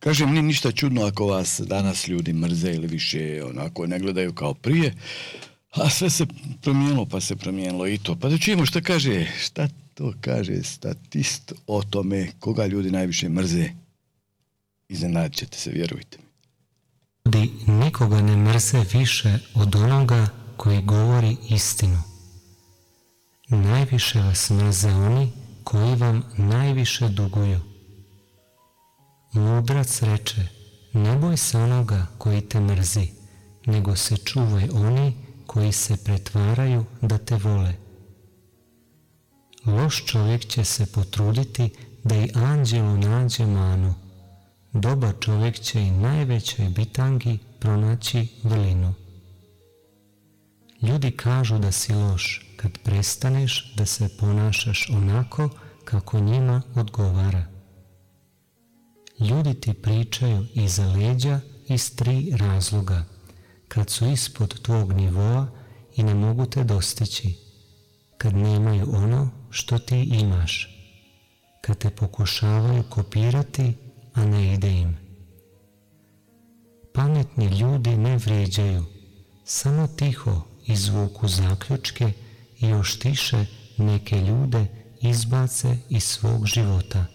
Kažem, nije ništa čudno ako vas danas ljudi mrze ili više onako ne gledaju kao prije, a sve se promijenilo, pa se promijenilo i to. Pa da čujemo šta to kaže statist o tome koga ljudi najviše mrze. Iznenadit ćete se, vjerujte mi. Ljudi nikoga ne mrze više od onoga koji govori istinu. Najviše vas mrze oni koji vam najviše duguju. Mudrac reče, ne boj se onoga koji te mrzi, nego se čuvaj oni koji se pretvaraju da te vole. Loš čovjek će se potruditi da i anđelu nađe manu. Dobar čovjek će i najvećoj bitangi pronaći vrlinu. Ljudi kažu da si loš kad prestaneš da se ponašaš onako kako njima odgovara. Ljudi ti pričaju iza leđa iz 3 razloga, kad su ispod tvog nivoa i ne mogu te dostići, kad nemaju ono što ti imaš, kad te pokušavaju kopirati, a ne ide im. Pametni ljudi ne vrijeđaju, samo tiho izvuku zaključke i još tiše neke ljude izbace iz svog života.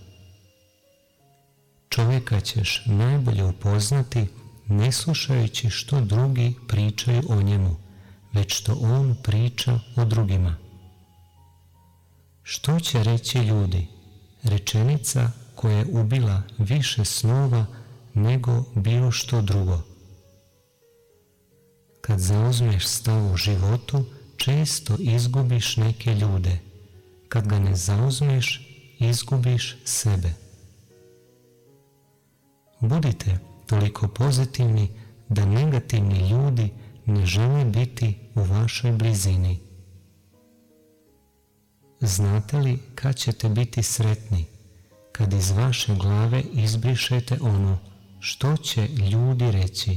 Čovjeka ćeš najbolje upoznati ne slušajući što drugi pričaju o njemu, već što on priča o drugima. Što će reći ljudi? Rečenica koja je ubila više snova nego bilo što drugo. Kad zauzmeš stav u životu, često izgubiš neke ljude. Kad ga ne zauzmeš, izgubiš sebe. Budite toliko pozitivni da negativni ljudi ne žele biti u vašoj blizini. Znate li kad ćete biti sretni? Kad iz vaše glave izbrišete ono što će ljudi reći.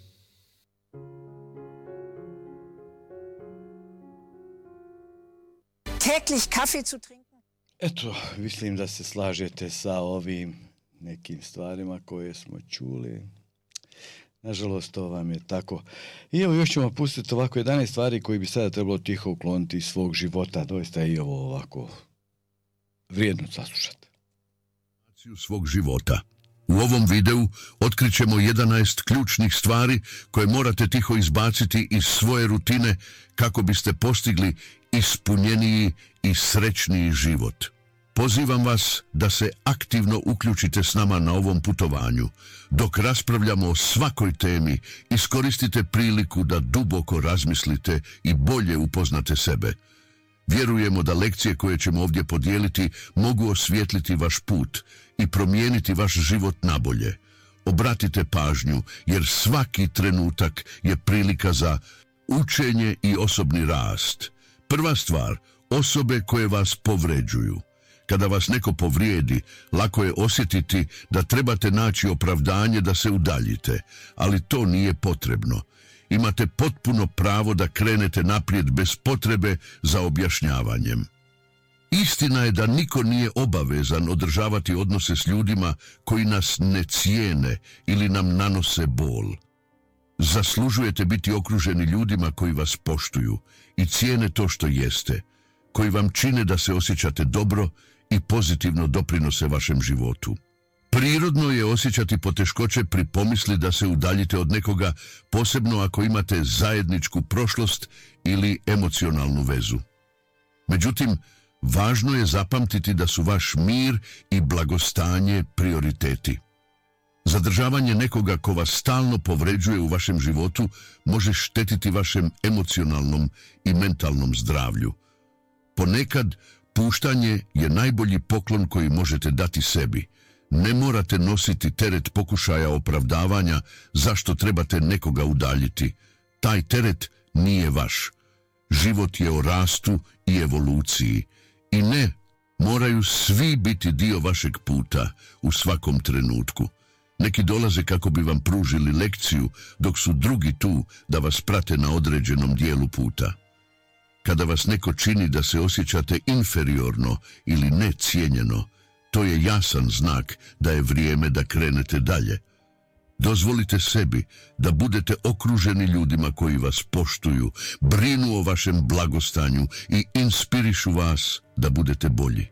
Täglich Kaffee zu trinken? Eto, mislim da se slažete sa ovim nekim stvarima koje smo čuli. Nažalost, to vam je tako. I evo, još ćemo pustiti ovako 11 stvari koji bi sada trebalo tiho ukloniti iz svog života. Doista je i ovo ovako vrijedno saslušati. Svog života. U ovom videu otkrićemo 11 ključnih stvari koje morate tiho izbaciti iz svoje rutine kako biste postigli ispunjeniji i srećniji život. Pozivam vas da se aktivno uključite s nama na ovom putovanju. Dok raspravljamo o svakoj temi, iskoristite priliku da duboko razmislite i bolje upoznate sebe. Vjerujemo da lekcije koje ćemo ovdje podijeliti mogu osvijetliti vaš put i promijeniti vaš život nabolje. Obratite pažnju, jer svaki trenutak je prilika za učenje i osobni rast. Prva stvar, osobe koje vas povređuju. Kada vas neko povrijedi, lako je osjetiti da trebate naći opravdanje da se udaljite, ali to nije potrebno. Imate potpuno pravo da krenete naprijed bez potrebe za objašnjavanjem. Istina je da niko nije obavezan održavati odnose s ljudima koji nas ne cijene ili nam nanose bol. Zaslužujete biti okruženi ljudima koji vas poštuju i cijene to što jeste, koji vam čine da se osjećate dobro i pozitivno doprinose vašem životu. Prirodno je osjećati poteškoće pri pomisli da se udaljite od nekoga, posebno ako imate zajedničku prošlost ili emocionalnu vezu. Međutim, važno je zapamtiti da su vaš mir i blagostanje prioriteti. Zadržavanje nekoga ko vas stalno povređuje u vašem životu može štetiti vašem emocionalnom i mentalnom zdravlju. Ponekad, puštanje je najbolji poklon koji možete dati sebi. Ne morate nositi teret pokušaja opravdavanja zašto trebate nekoga udaljiti. Taj teret nije vaš. Život je o rastu i evoluciji. I ne, moraju svi biti dio vašeg puta u svakom trenutku. Neki dolaze kako bi vam pružili lekciju, dok su drugi tu da vas prate na određenom dijelu puta. Kada vas neko čini da se osjećate inferiorno ili necijenjeno, To je jasan znak da je vrijeme da krenete dalje. Dozvolite sebi da budete okruženi ljudima koji vas poštuju, brinu o vašem blagostanju i inspirišu vas da budete bolji.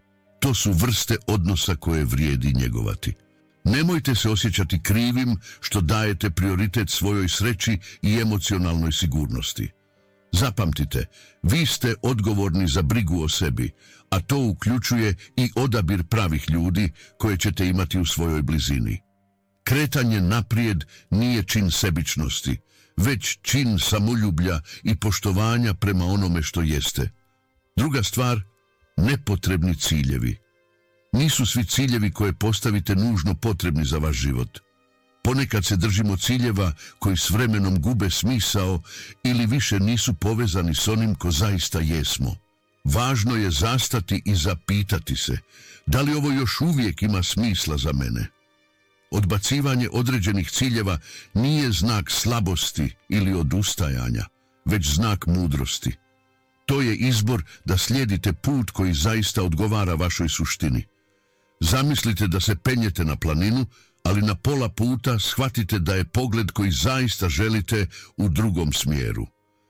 To su vrste odnosa koje vrijedi njegovati. Nemojte se osjećati krivim što dajete prioritet svojoj sreći i emocionalnoj sigurnosti. Zapamtite, vi ste odgovorni za brigu o sebi, a to uključuje i odabir pravih ljudi koje ćete imati u svojoj blizini. Kretanje naprijed nije čin sebičnosti, već čin samoljublja i poštovanja prema onome što jeste. Druga stvar, nepotrebni ciljevi. Nisu svi ciljevi koje postavite nužno potrebni za vaš život. Ponekad se držimo ciljeva koji s vremenom gube smisao ili više nisu povezani s onim ko zaista jesmo. Važno je zastati i zapitati se, da li ovo još uvijek ima smisla za mene? Odbacivanje određenih ciljeva nije znak slabosti ili odustajanja, već znak mudrosti. To je izbor da slijedite put koji zaista odgovara vašoj suštini. Zamislite da se penjete na planinu, ali na pola puta shvatite da je pogled koji zaista želite u drugom smjeru.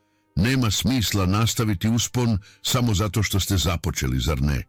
Nema smisla nastaviti uspon samo zato što ste započeli, zar ne?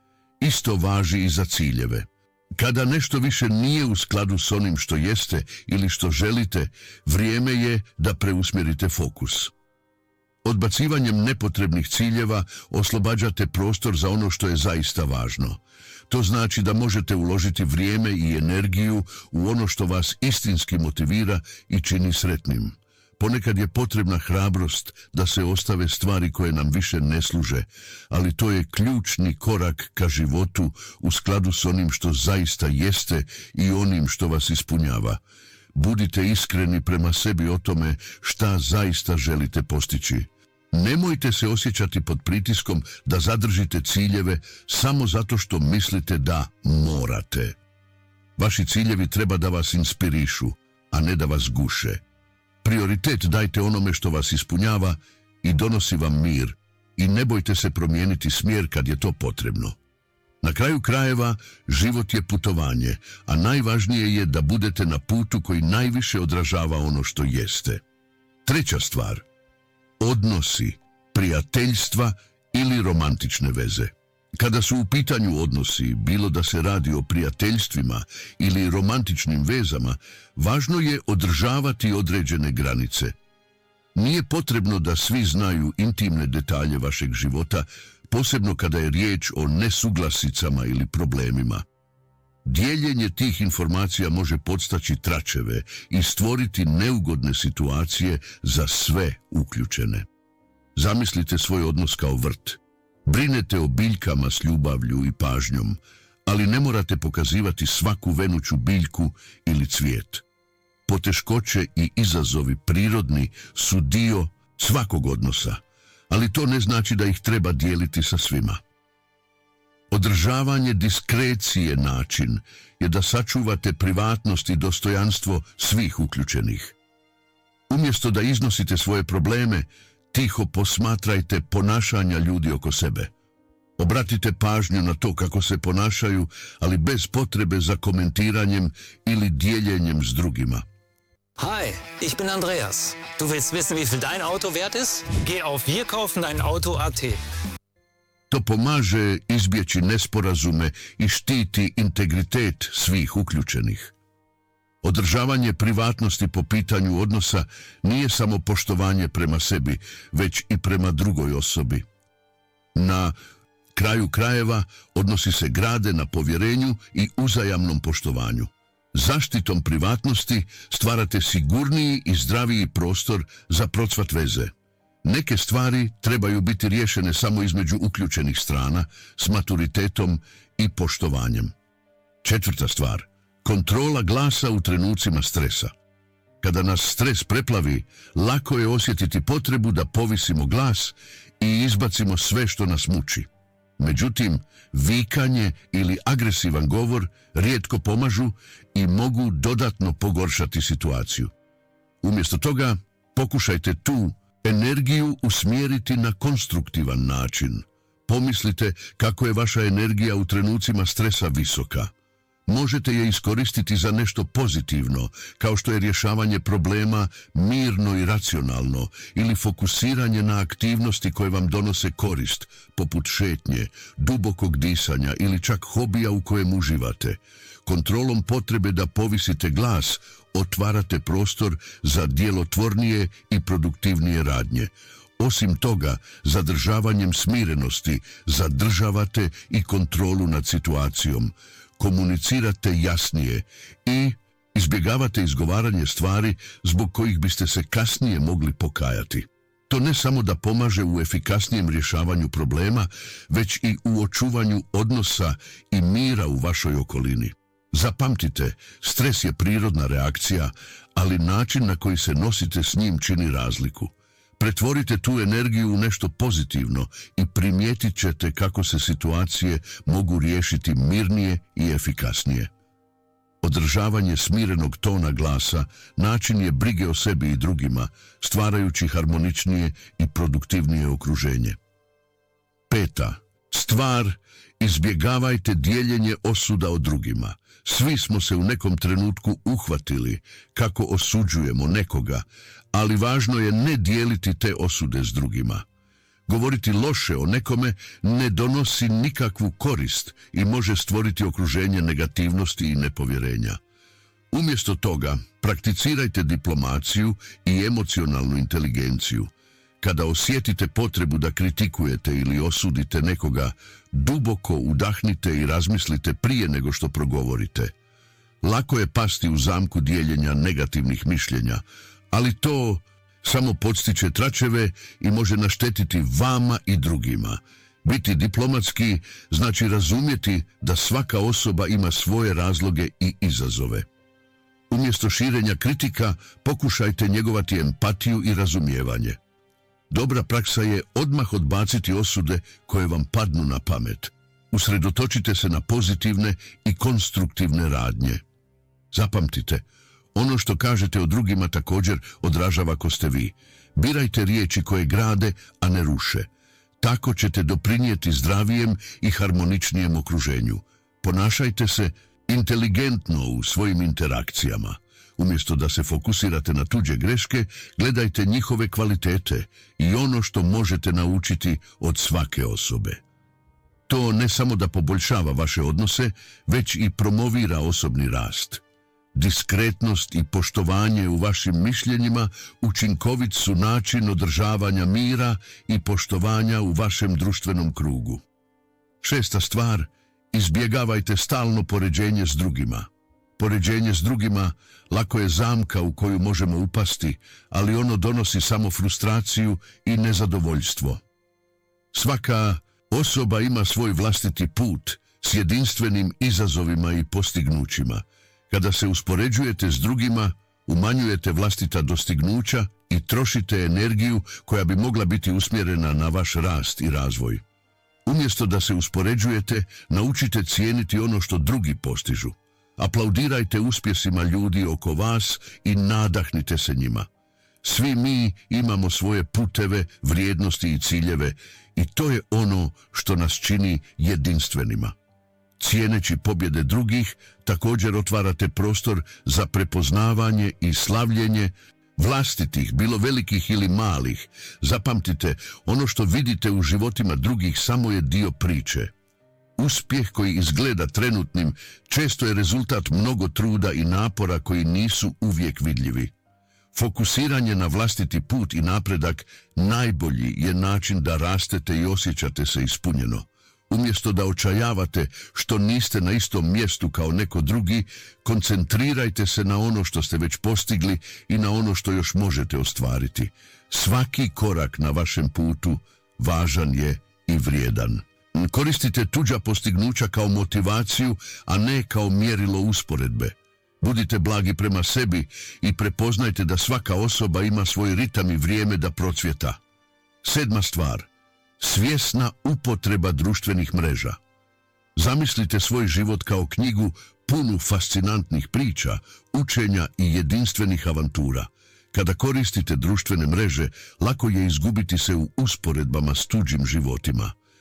Isto važi i za ciljeve. Kada nešto više nije u skladu s onim što jeste ili što želite, vrijeme je da preusmjerite fokus. Odbacivanjem nepotrebnih ciljeva oslobađate prostor za ono što je zaista važno. To znači da možete uložiti vrijeme i energiju u ono što vas istinski motivira i čini sretnim. Ponekad je potrebna hrabrost da se ostave stvari koje nam više ne služe, ali to je ključni korak ka životu u skladu s onim što zaista jeste i onim što vas ispunjava. Budite iskreni prema sebi o tome šta zaista želite postići. Nemojte se osjećati pod pritiskom da zadržite ciljeve samo zato što mislite da morate. Vaši ciljevi treba da vas inspirišu, a ne da vas guše. Prioritet dajte onome što vas ispunjava i donosi vam mir i ne bojte se promijeniti smjer kad je to potrebno. Na kraju krajeva, život je putovanje, a najvažnije je da budete na putu koji najviše odražava ono što jeste. Treća stvar. Odnosi, prijateljstva ili romantične veze. Kada su u pitanju odnosi, bilo da se radi o prijateljstvima ili romantičnim vezama, važno je održavati određene granice. Nije potrebno da svi znaju intimne detalje vašeg života, posebno kada je riječ o nesuglasicama ili problemima. Dijeljenje tih informacija može podstaći tračeve i stvoriti neugodne situacije za sve uključene. Zamislite svoj odnos kao vrt. Brinete o biljkama s ljubavlju i pažnjom, ali ne morate pokazivati svaku venuću biljku ili cvijet. Poteškoće i izazovi prirodni su dio svakog odnosa, ali to ne znači da ih treba dijeliti sa svima. Održavanje diskrecije način je da sačuvate privatnost i dostojanstvo svih uključenih. Umjesto da iznosite svoje probleme, tiho posmatrajte ponašanja ljudi oko sebe. Obratite pažnju na to kako se ponašaju, ali bez potrebe za komentiranjem ili dijeljenjem s drugima. Hi, ich bin Andreas. Du willst wissen, wie viel dein Auto wert ist? Geh auf wirkaufendeinauto.at. To pomaže izbjeći nesporazume i štiti integritet svih uključenih. Održavanje privatnosti po pitanju odnosa nije samo poštovanje prema sebi, već i prema drugoj osobi. Na kraju krajeva odnosi se grade na povjerenju i uzajamnom poštovanju. Zaštitom privatnosti stvarate sigurniji i zdraviji prostor za procvat veze. Neke stvari trebaju biti riješene samo između uključenih strana s maturitetom i poštovanjem. Četvrta stvar. Kontrola glasa u trenucima stresa. Kada nas stres preplavi, lako je osjetiti potrebu da povisimo glas i izbacimo sve što nas muči. Međutim, vikanje ili agresivan govor rijetko pomažu i mogu dodatno pogoršati situaciju. Umjesto toga, pokušajte tu energiju usmjeriti na konstruktivan način. Pomislite kako je vaša energija u trenucima stresa visoka. Možete je iskoristiti za nešto pozitivno, kao što je rješavanje problema mirno i racionalno ili fokusiranje na aktivnosti koje vam donose korist, poput šetnje, dubokog disanja ili čak hobija u kojem uživate. Kontrolom potrebe da povisite glas, otvarate prostor za djelotvornije i produktivnije radnje. Osim toga, zadržavanjem smirenosti zadržavate i kontrolu nad situacijom. Komunicirate jasnije i izbjegavate izgovaranje stvari zbog kojih biste se kasnije mogli pokajati. To ne samo da pomaže u efikasnijem rješavanju problema, već i u očuvanju odnosa i mira u vašoj okolini. Zapamtite, stres je prirodna reakcija, ali način na koji se nosite s njim čini razliku. Pretvorite tu energiju u nešto pozitivno i primijetit ćete kako se situacije mogu riješiti mirnije i efikasnije. Održavanje smirenog tona glasa način je brige o sebi i drugima, stvarajući harmoničnije i produktivnije okruženje. 5. Stvar, izbjegavajte dijeljenje osuda o drugima. Svi smo se u nekom trenutku uhvatili kako osuđujemo nekoga, ali važno je ne dijeliti te osude s drugima. Govoriti loše o nekome ne donosi nikakvu korist i može stvoriti okruženje negativnosti i nepovjerenja. Umjesto toga, prakticirajte diplomaciju i emocionalnu inteligenciju. Kada osjetite potrebu da kritikujete ili osudite nekoga, duboko udahnite i razmislite prije nego što progovorite. Lako je pasti u zamku dijeljenja negativnih mišljenja, ali to samo podstiče tračeve i može naštetiti vama i drugima. Biti diplomatski znači razumjeti da svaka osoba ima svoje razloge i izazove. Umjesto širenja kritika, pokušajte njegovati empatiju i razumijevanje. Dobra praksa je odmah odbaciti osude koje vam padnu na pamet. Usredotočite se na pozitivne i konstruktivne radnje. Zapamtite, ono što kažete o drugima također odražava ko ste vi. Birajte riječi koje grade, a ne ruše. Tako ćete doprinijeti zdravijem i harmoničnijem okruženju. Ponašajte se inteligentno u svojim interakcijama. Umjesto da se fokusirate na tuđe greške, gledajte njihove kvalitete i ono što možete naučiti od svake osobe. To ne samo da poboljšava vaše odnose, već i promovira osobni rast. Diskretnost i poštovanje u vašim mišljenjima učinkovit su način održavanja mira i poštovanja u vašem društvenom krugu. 6. stvar, izbjegavajte stalno poređenje s drugima. Poređenje s drugima lako je zamka u koju možemo upasti, ali ono donosi samo frustraciju i nezadovoljstvo. Svaka osoba ima svoj vlastiti put s jedinstvenim izazovima i postignućima. Kada se uspoređujete s drugima, umanjujete vlastita dostignuća i trošite energiju koja bi mogla biti usmjerena na vaš rast i razvoj. Umjesto da se uspoređujete, naučite cijeniti ono što drugi postižu. Aplaudirajte uspjesima ljudi oko vas i nadahnite se njima. Svi mi imamo svoje puteve, vrijednosti i ciljeve i to je ono što nas čini jedinstvenima. Cijeneći pobjede drugih, također otvarate prostor za prepoznavanje i slavljenje vlastitih, bilo velikih ili malih. Zapamtite, ono što vidite u životima drugih samo je dio priče. Uspjeh koji izgleda trenutnim često je rezultat mnogo truda i napora koji nisu uvijek vidljivi. Fokusiranje na vlastiti put i napredak najbolji je način da rastete i osjećate se ispunjeno. Umjesto da očajavate što niste na istom mjestu kao neko drugi, koncentrirajte se na ono što ste već postigli i na ono što još možete ostvariti. Svaki korak na vašem putu važan je i vrijedan. Koristite tuđa postignuća kao motivaciju, a ne kao mjerilo usporedbe. Budite blagi prema sebi i prepoznajte da svaka osoba ima svoj ritam i vrijeme da procvjeta. 7. stvar. Svjesna upotreba društvenih mreža. Zamislite svoj život kao knjigu punu fascinantnih priča, učenja i jedinstvenih avantura. Kada koristite društvene mreže, lako je izgubiti se u usporedbama s tuđim životima.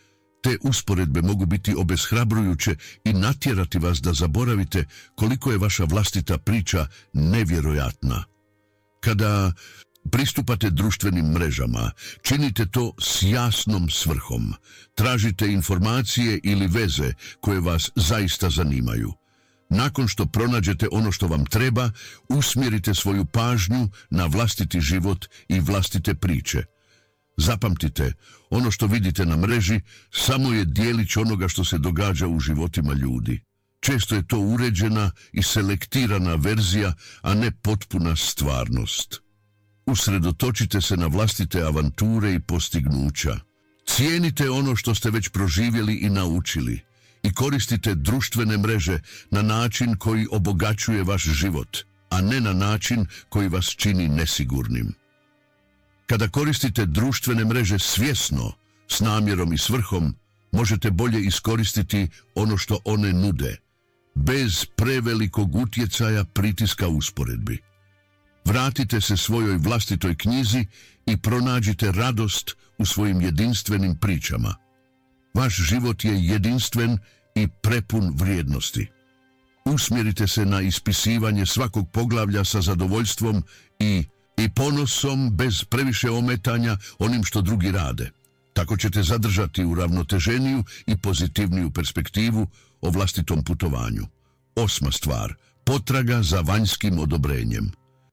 Te usporedbe mogu biti obeshrabrujuće i natjerati vas da zaboravite koliko je vaša vlastita priča nevjerojatna. Kada pristupate društvenim mrežama, činite to s jasnom svrhom. Tražite informacije ili veze koje vas zaista zanimaju. Nakon što pronađete ono što vam treba, usmjerite svoju pažnju na vlastiti život i vlastite priče. Zapamtite, ono što vidite na mreži samo je djelić onoga što se događa u životima ljudi. Često je to uređena i selektirana verzija, a ne potpuna stvarnost. Usredotočite se na vlastite avanture i postignuća. Cijenite ono što ste već proživjeli i naučili i koristite društvene mreže na način koji obogaćuje vaš život, a ne na način koji vas čini nesigurnim. Kada koristite društvene mreže svjesno, s namjerom i svrhom, možete bolje iskoristiti ono što one nude, bez prevelikog utjecaja pritiska usporedbi. Vratite se svojoj vlastitoj knjizi i pronađite radost u svojim jedinstvenim pričama. Vaš život je jedinstven i prepun vrijednosti. Usmjerite se na ispisivanje svakog poglavlja sa zadovoljstvom i ponosom bez previše ometanja onim što drugi rade. Tako ćete zadržati uravnoteženiju i pozitivniju perspektivu o vlastitom putovanju. 8. stvar. Potraga za vanjskim odobrenjem.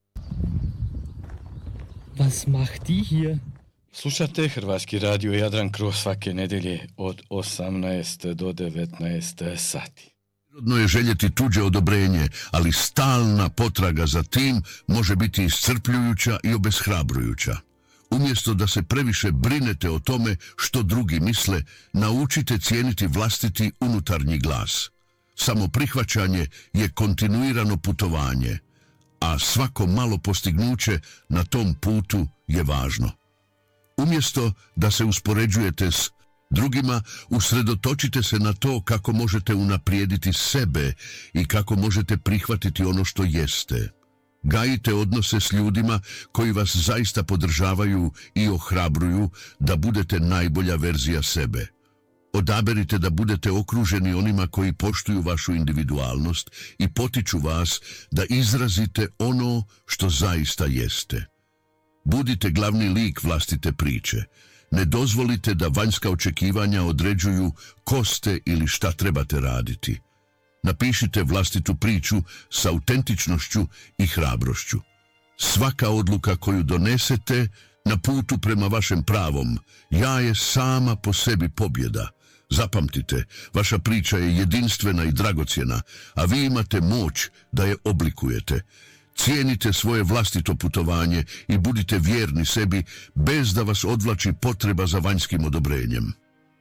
Was macht die hier? Slušate Hrvatski radio Jadran kroz svake nedjelje od 18 do 19 sati. Prirodno je željeti tuđe odobrenje, ali stalna potraga za tim može biti iscrpljujuća i obeshrabrujuća. Umjesto da se previše brinete o tome što drugi misle, naučite cijeniti vlastiti unutarnji glas. Samoprihvaćanje je kontinuirano putovanje, a svako malo postignuće na tom putu je važno. Umjesto da se uspoređujete s drugima, usredotočite se na to kako možete unaprijediti sebe i kako možete prihvatiti ono što jeste. Gajite odnose s ljudima koji vas zaista podržavaju i ohrabruju da budete najbolja verzija sebe. Odaberite da budete okruženi onima koji poštuju vašu individualnost i potiču vas da izrazite ono što zaista jeste. Budite glavni lik vlastite priče. Ne dozvolite da vanjska očekivanja određuju ko ste ili šta trebate raditi. Napišite vlastitu priču s autentičnošću i hrabrošću. Svaka odluka koju donesete na putu prema vašem pravom, ja je sama po sebi pobjeda. Zapamtite, vaša priča je jedinstvena i dragocjena, a vi imate moć da je oblikujete. Cijenite svoje vlastito putovanje i budite vjerni sebi bez da vas odvlači potreba za vanjskim odobrenjem.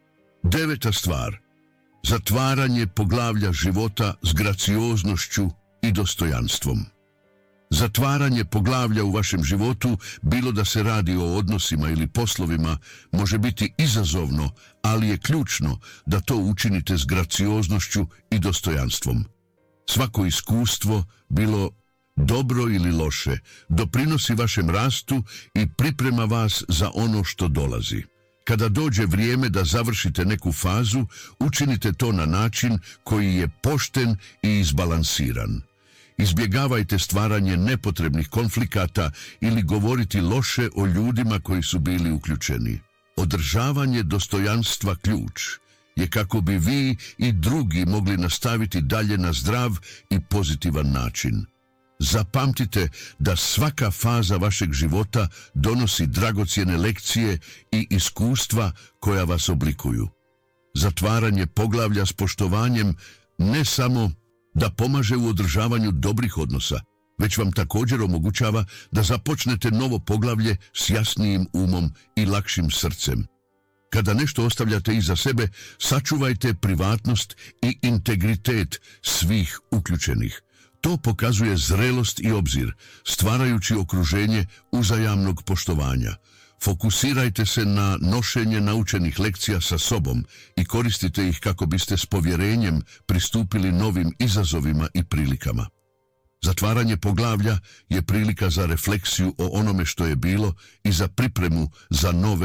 9. stvar. Zatvaranje poglavlja života s gracioznošću i dostojanstvom. Zatvaranje poglavlja u vašem životu, bilo da se radi o odnosima ili poslovima, može biti izazovno, ali je ključno da to učinite s gracioznošću i dostojanstvom. Svako iskustvo, bilo dobro ili loše, doprinosi vašem rastu i priprema vas za ono što dolazi. Kada dođe vrijeme da završite neku fazu, učinite to na način koji je pošten i izbalansiran. Izbjegavajte stvaranje nepotrebnih konflikata ili govoriti loše o ljudima koji su bili uključeni. Održavanje dostojanstva ključ je kako bi vi i drugi mogli nastaviti dalje na zdrav i pozitivan način. Zapamtite da svaka faza vašeg života donosi dragocjene lekcije i iskustva koja vas oblikuju. Zatvaranje poglavlja s poštovanjem ne samo da pomaže u održavanju dobrih odnosa, već vam također omogućava da započnete novo poglavlje s jasnijim umom i lakšim srcem. Kada nešto ostavljate iza sebe, sačuvajte privatnost i integritet svih uključenih. To pokazuje zrelost i obzir, stvarajući okruženje uzajamnog poštovanja. Fokusirajte se na nošenje naučenih lekcija sa sobom i koristite ih kako biste s povjerenjem pristupili novim izazovima i prilikama. Zatvaranje poglavlja je prilika za refleksiju o onome što je bilo i za pripremu za nove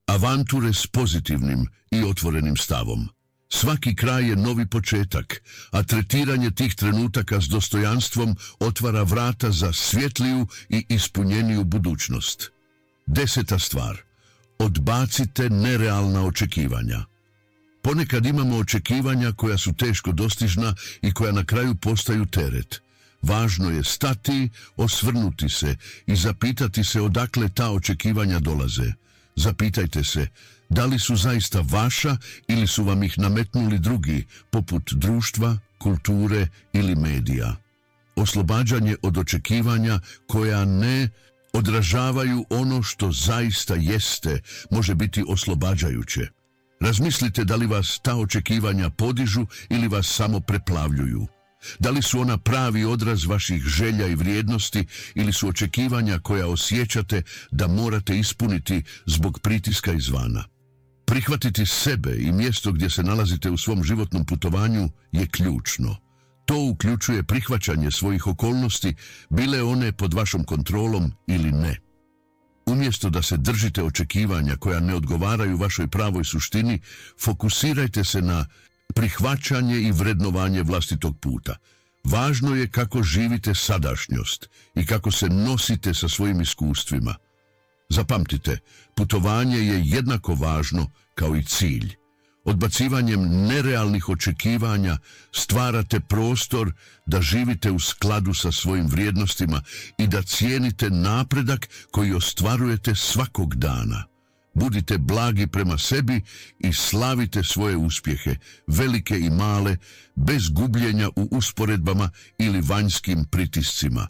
Avanture s pozitivnim i otvorenim stavom. Svaki kraj je novi početak, a tretiranje tih trenutaka s dostojanstvom otvara vrata za svjetliju i ispunjeniju budućnost. 10. stvar. Odbacite nerealna očekivanja. Ponekad imamo očekivanja koja su teško dostižna i koja na kraju postaju teret. Važno je stati, osvrnuti se i zapitati se odakle ta očekivanja dolaze. Zapitajte se, da li su zaista vaša ili su vam ih nametnuli drugi, poput društva, kulture ili medija. Oslobađanje od očekivanja koja ne odražavaju ono što zaista jeste može biti oslobađajuće. Razmislite da li vas ta očekivanja podižu ili vas samo preplavljuju. Da li su ona pravi odraz vaših želja i vrijednosti ili su očekivanja koja osjećate da morate ispuniti zbog pritiska izvana. Prihvatiti sebe i mjesto gdje se nalazite u svom životnom putovanju je ključno. To uključuje prihvaćanje svojih okolnosti, bile one pod vašom kontrolom ili ne. Umjesto da se držite očekivanja koja ne odgovaraju vašoj pravoj suštini, fokusirajte se na prihvaćanje i vrednovanje vlastitog puta. Važno je kako živite sadašnjost i kako se nosite sa svojim iskustvima. Zapamtite, putovanje je jednako važno kao i cilj. Odbacivanjem nerealnih očekivanja stvarate prostor da živite u skladu sa svojim vrijednostima i da cijenite napredak koji ostvarujete svakog dana. Budite blagi prema sebi i slavite svoje uspjehe, velike i male, bez gubljenja u usporedbama ili vanjskim pritiscima.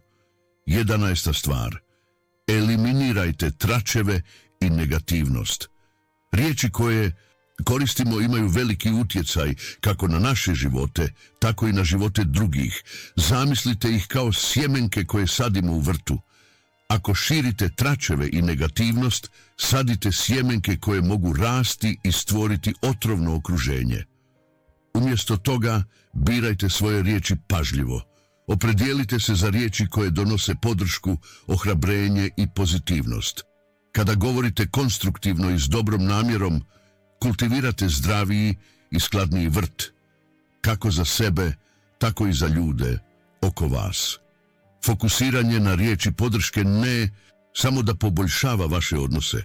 11. stvar. Eliminirajte tračeve i negativnost. Riječi koje koristimo imaju veliki utjecaj kako na naše živote, tako i na živote drugih. Zamislite ih kao sjemenke koje sadimo u vrtu. Ako širite tračeve i negativnost, sadite sjemenke koje mogu rasti i stvoriti otrovno okruženje. Umjesto toga, birajte svoje riječi pažljivo. Opredijelite se za riječi koje donose podršku, ohrabrenje i pozitivnost. Kada govorite konstruktivno i s dobrom namjerom, kultivirate zdraviji i skladniji vrt, kako za sebe, tako i za ljude oko vas. Fokusiranje na riječi podrške ne samo da poboljšava vaše odnose,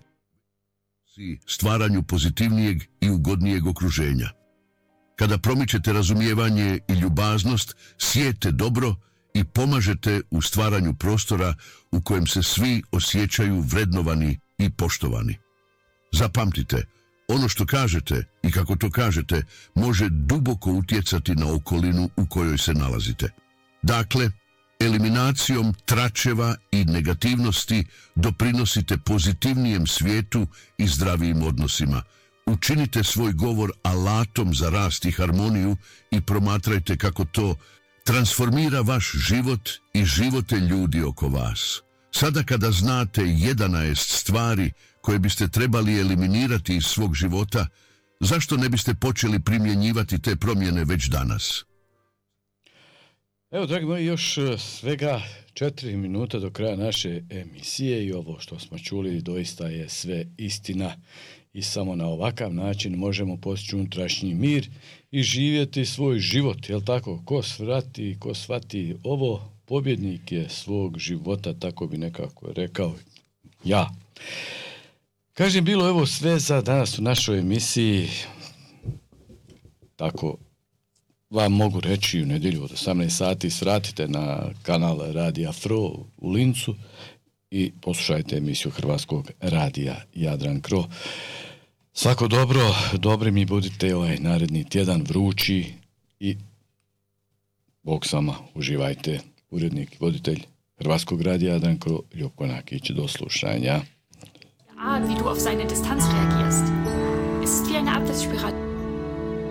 stvaranju pozitivnijeg i ugodnijeg okruženja. Kada promičete razumijevanje i ljubaznost, sijete dobro i pomažete u stvaranju prostora u kojem se svi osjećaju vrednovani i poštovani. Zapamtite, ono što kažete i kako to kažete može duboko utjecati na okolinu u kojoj se nalazite. Dakle, eliminacijom tračeva i negativnosti doprinosite pozitivnijem svijetu i zdravijim odnosima. Učinite svoj govor alatom za rast i harmoniju i promatrajte kako to transformira vaš život i živote ljudi oko vas. Sada kada znate 11 stvari koje biste trebali eliminirati iz svog života, zašto ne biste počeli primjenjivati te promjene već danas? Evo, dragi moji, još svega 4 minuta do kraja naše emisije i ovo što smo čuli doista je sve istina i samo na ovakav način možemo postići unutrašnji mir i živjeti svoj život, jel tako? Ko shvati ovo, pobjednik je svog života, tako bi nekako rekao ja. Kažem, bilo evo sve za danas u našoj emisiji, tako vam mogu reći u nedjelju od 18 sati svratite na kanal Radija Fro u Lincu i poslušajte emisiju Hrvatskog radija Jadran Kro. Svako dobro, dobri mi budite ovaj naredni tjedan vrući i Bog sama, uživajte. Urednik i voditelj Hrvatskog radija Jadran Kro, Ljubko Nakić, do slušanja. Art, wie du auf seine Distanz reagierst. Es ist wie eine Abwärtsspirale.